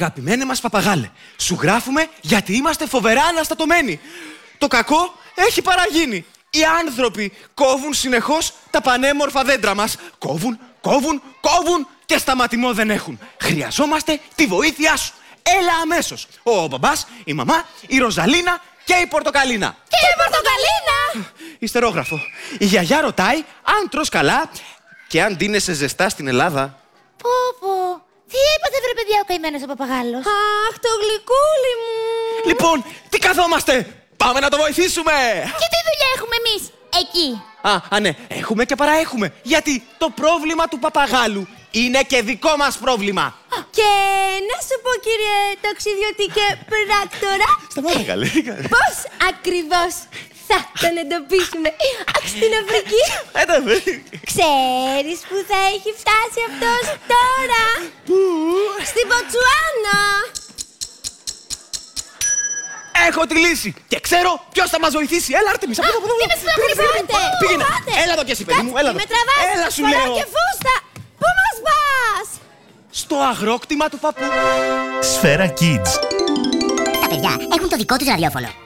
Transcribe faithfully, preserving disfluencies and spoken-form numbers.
Αγαπημένε μας παπαγάλε, σου γράφουμε γιατί είμαστε φοβερά αναστατωμένοι. Το κακό έχει παραγίνει. Οι άνθρωποι κόβουν συνεχώς τα πανέμορφα δέντρα μας. Κόβουν, κόβουν, κόβουν και σταματημό δεν έχουν. Χρειαζόμαστε τη βοήθειά σου. Έλα αμέσως. Ο μπαμπάς, η μαμά, η Ροζαλίνα και η Πορτοκαλίνα. Και η Πορτοκαλίνα! Ιστερόγραφο. Η γιαγιά ρωτάει αν τρως καλά και αν ντύνεσαι ζεστά στην Ελλάδα. Πω πω. Τι έπαθε βρε παιδιά ο καημένος ο παπαγάλος? Αχ, το γλυκούλι μου. Λοιπόν, τι καθόμαστε. Πάμε να το βοηθήσουμε! Και τι δουλειά έχουμε εμείς εκεί? Α, α, ναι, έχουμε και παραέχουμε. Γιατί το πρόβλημα του παπαγάλου είναι και δικό μας πρόβλημα. Και να σου πω, κύριε ταξιδιώτη και πράκτορα, Σταμάτα καλέ. πώς ακριβώς θα τον εντοπίσουμε? Αχ, στην Αφρική. Ξέρεις που θα έχει φτάσει αυτός τώρα? Πού? Στην Μποτσουάνα. Έχω τη λύση και ξέρω ποιος θα μας βοηθήσει. Έλα, Άρτεμις, από εδώ, από εδώ. Τι με στεναχωρηθείτε? Πήγαινε. Έλα εδώ κι εσύ, παιδί μου, έλα εδώ. Με τραβάς, Έλα, σου φοράω λέω. και φούστα. Πού μας πας? Στο αγρόκτημα του παππού. Σφαίρα Kids. Τα παιδιά έχουν το δικό τους ραδιόφωνο.